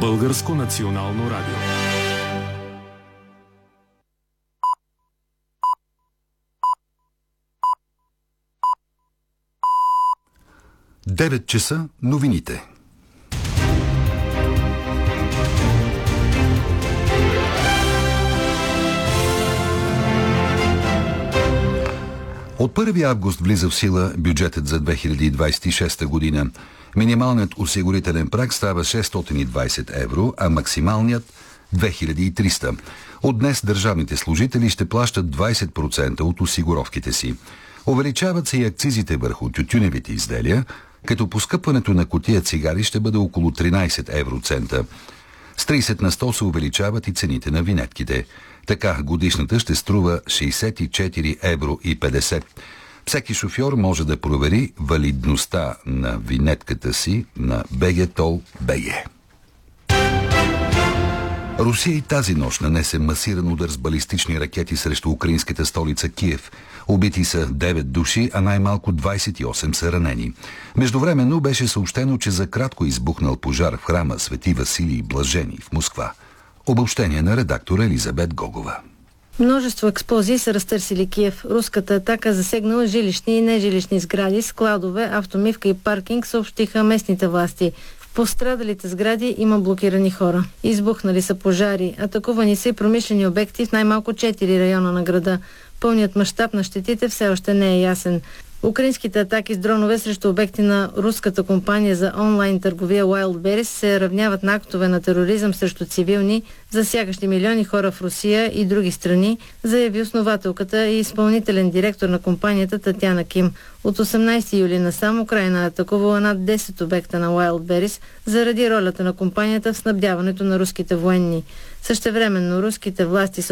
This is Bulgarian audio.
Българско национално радио. Девет часа новините. От 1 август влиза в сила бюджетът за 2026 година. Минималният осигурителен праг става 620 евро, а максималният 2300. От днес държавните служители ще плащат 20% от осигуровките си. Увеличават се и акцизите върху тютюневите изделия, като поскъпването на кутия цигари ще бъде около 13 евроцента. С 30 на 100 се увеличават и цените на винетките. Така годишната ще струва 64 евро и 50. Всеки шофьор може да провери валидността на винетката си на BG-TOLL.BG. Русия и тази нощ нанесе масиран удар с балистични ракети срещу украинската столица Киев. Убити са 9 души, а най-малко 28 са ранени. Междувременно беше съобщено, че за кратко избухнал пожар в храма Свети Василий Блажени в Москва. Обобщение на редактора Елизабет Гогова. Множество експлозии са разтърсили Киев. Руската атака засегнала жилищни и нежилищни сгради, складове, автомивка и паркинг, съобщиха местните власти. В пострадалите сгради има блокирани хора. Избухнали са пожари. Атакувани са и промишлени обекти в най-малко 4 района на града. Пълният мащаб на щетите все още не е ясен. Украинските атаки с дронове срещу обекти на руската компания за онлайн търговия Wildberries се равняват на актове на тероризъм срещу цивилни, засягащи милиони хора в Русия и други страни, заяви основателката и изпълнителен директор на компанията Татяна Ким. От 18 юли насам Украйна е атакувала над 10 обекта на Wildberries заради ролята на компанията в снабдяването на руските военни. Същевременно руските власти